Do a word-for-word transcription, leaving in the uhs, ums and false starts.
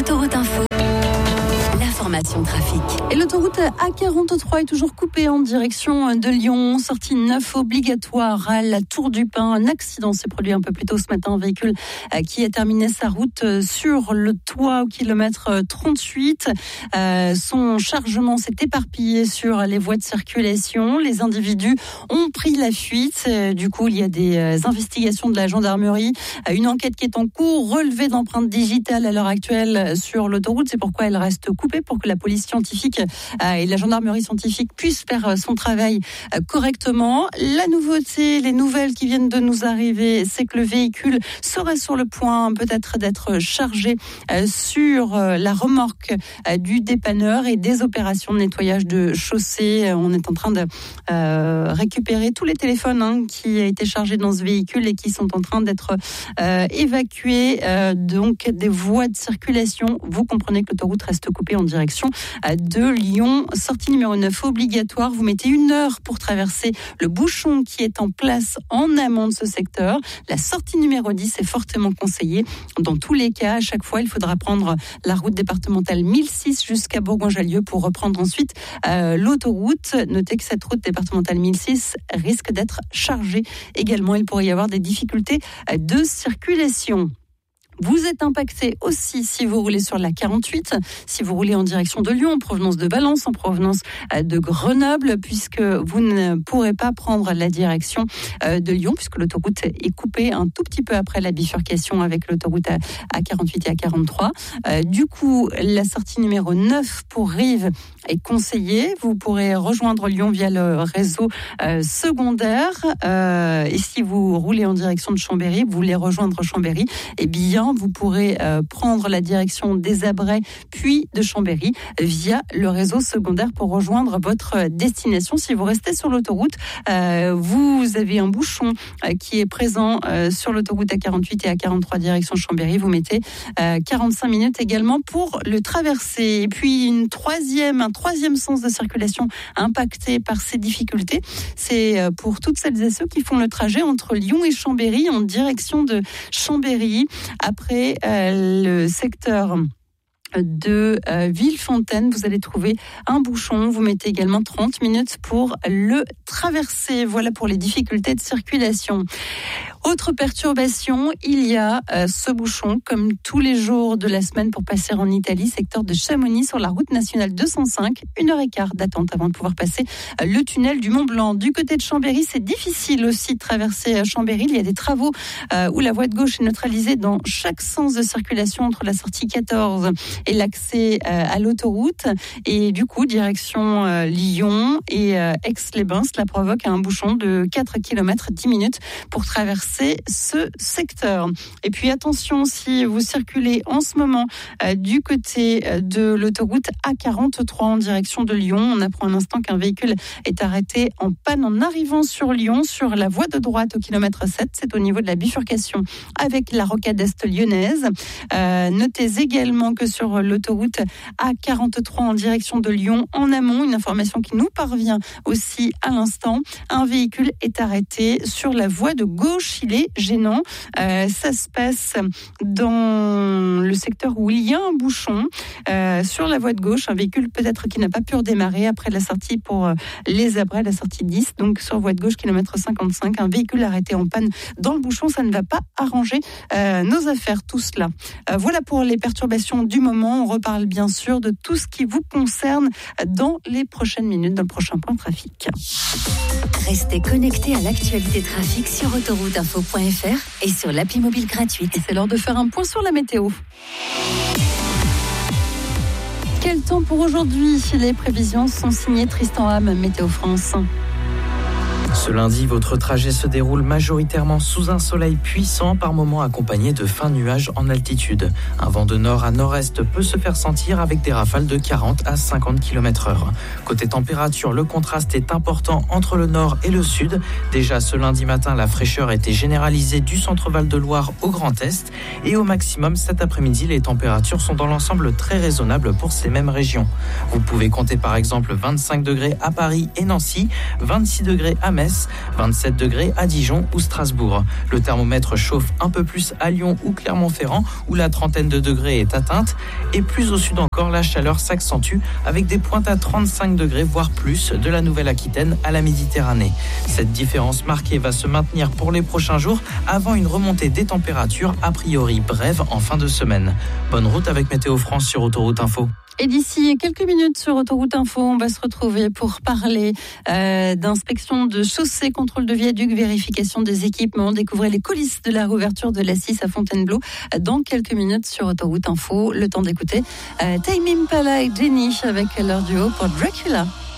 Autoroute Info. L'information trafic. Et l'autoroute A quarante-trois est toujours coupée en direction de Lyon. Sortie neuf obligatoire à la Tour du Pin. Un accident s'est produit un peu plus tôt ce matin. Un véhicule qui a terminé sa route sur le toit au kilomètre trente-huit. Euh, son chargement s'est éparpillé sur les voies de circulation. Les individus ont pris la fuite. Du coup, il y a des investigations de la gendarmerie. Une enquête qui est en cours. Relevé d'empreintes digitales à l'heure actuelle sur l'autoroute. C'est pourquoi elle reste coupée, pour que la police scientifique et la gendarmerie scientifique puissent faire son travail correctement. La nouveauté, les nouvelles qui viennent de nous arriver, c'est que le véhicule serait sur le point peut-être d'être chargé sur la remorque du dépanneur et des opérations de nettoyage de chaussée. On est en train de euh, récupérer tous les téléphones hein, qui ont été chargés dans ce véhicule et qui sont en train d'être euh, évacués euh, donc des voies de circulation. Vous comprenez que l'autoroute reste coupée en direction de Lyon. Sortie numéro neuf obligatoire. Vous mettez une heure pour traverser le bouchon qui est en place en amont de ce secteur. La sortie numéro dix est fortement conseillée. Dans tous les cas, à chaque fois, il faudra prendre la route départementale mille six jusqu'à Bourgoin-Jallieu pour reprendre ensuite euh, l'autoroute. Notez que cette route départementale mille six risque d'être chargée. Également, il pourrait y avoir des difficultés de circulation. Vous êtes impacté aussi si vous roulez sur la quarante-huit, si vous roulez en direction de Lyon, en provenance de Valence, en provenance de Grenoble, puisque vous ne pourrez pas prendre la direction de Lyon, puisque l'autoroute est coupée un tout petit peu après la bifurcation avec l'autoroute A quarante-huit et A quarante-trois. Du coup, la sortie numéro neuf pour Rives est conseillée. Vous pourrez rejoindre Lyon via le réseau secondaire. Et si vous roulez en direction de Chambéry, vous voulez rejoindre Chambéry, eh bien, vous pourrez euh, prendre la direction des Abrais puis de Chambéry via le réseau secondaire pour rejoindre votre destination. Si vous restez sur l'autoroute, euh, vous avez un bouchon euh, qui est présent euh, sur l'autoroute A quarante-huit et A quarante-trois direction Chambéry. Vous mettez euh, quarante-cinq minutes également pour le traverser. Et puis une troisième, un troisième sens de circulation impacté par ces difficultés, c'est euh, pour toutes celles et ceux qui font le trajet entre Lyon et Chambéry en direction de Chambéry. Après euh, le secteur de euh, Villefontaine, vous allez trouver un bouchon. Vous mettez également trente minutes pour le traverser. Voilà pour les difficultés de circulation. Autre perturbation, il y a euh, ce bouchon, comme tous les jours de la semaine pour passer en Italie, secteur de Chamonix sur la route nationale deux cent cinq. Une heure et quart d'attente avant de pouvoir passer euh, le tunnel du Mont Blanc. Du côté de Chambéry, c'est difficile aussi de traverser euh, Chambéry. Il y a des travaux euh, où la voie de gauche est neutralisée dans chaque sens de circulation entre la sortie quatorze et l'accès euh, à l'autoroute. Et du coup, direction euh, Lyon et euh, Aix-les-Bains, cela provoque un bouchon de quatre kilomètres dix minutes pour traverser ce secteur. Et puis attention, si vous circulez en ce moment euh, du côté de l'autoroute A quarante-trois en direction de Lyon, on apprend un instant qu'un véhicule est arrêté en panne en arrivant sur Lyon, sur la voie de droite au kilomètre sept. C'est au niveau de la bifurcation avec la rocade est lyonnaise. Euh, notez également que sur l'autoroute A quarante-trois en direction de Lyon, en amont, une information qui nous parvient aussi à l'instant, un véhicule est arrêté sur la voie de gauche. Il est gênant. Euh, ça se passe dans le secteur où il y a un bouchon euh, sur la voie de gauche, un véhicule peut-être qui n'a pas pu redémarrer après la sortie pour euh, les Abrais, la sortie dix, donc sur voie de gauche, kilomètre cinquante-cinq, un véhicule arrêté en panne dans le bouchon. Ça ne va pas arranger euh, nos affaires, tout cela. Euh, voilà pour les perturbations du moment. On reparle bien sûr de tout ce qui vous concerne dans les prochaines minutes, dans le prochain point trafic. Restez connectés à l'actualité trafic sur autoroute info point f r et sur l'appli mobile gratuite. Et c'est l'heure de faire un point sur la météo. Quel temps pour aujourd'hui? Les prévisions sont signées Tristan Ham, Météo France. Ce lundi, votre trajet se déroule majoritairement sous un soleil puissant, par moments accompagné de fins nuages en altitude. Un vent de nord à nord-est peut se faire sentir avec des rafales de quarante à cinquante kilomètres heure. Côté température, le contraste est important entre le nord et le sud. Déjà ce lundi matin, la fraîcheur était généralisée du centre Val-de-Loire au Grand Est. Et au maximum, cet après-midi, les températures sont dans l'ensemble très raisonnables pour ces mêmes régions. Vous pouvez compter par exemple vingt-cinq degrés à Paris et Nancy, vingt-six degrés à Metz, Metz, vingt-sept degrés à Dijon ou Strasbourg. Le thermomètre chauffe un peu plus à Lyon ou Clermont-Ferrand où la trentaine de degrés est atteinte. Et plus au sud encore, la chaleur s'accentue avec des pointes à trente-cinq degrés, voire plus, de la Nouvelle-Aquitaine à la Méditerranée. Cette différence marquée va se maintenir pour les prochains jours avant une remontée des températures a priori brève en fin de semaine. Bonne route avec Météo France sur Autoroute Info. Et d'ici quelques minutes sur Autoroute Info, on va se retrouver pour parler euh, d'inspection de chaussées, contrôle de viaduc, vérification des équipements. Découvrez les coulisses de la réouverture de l'A six à Fontainebleau dans quelques minutes sur Autoroute Info. Le temps d'écouter euh, Tame Impala et Jenny avec leur duo pour Dracula.